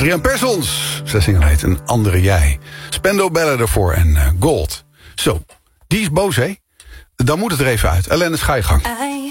Adriaan Persons. Zijn single heet Een Andere Jij. Spendo bellen ervoor en Gold. Zo, die is boos, hè? Dan moet het er even uit. Ellennis, ga je gang.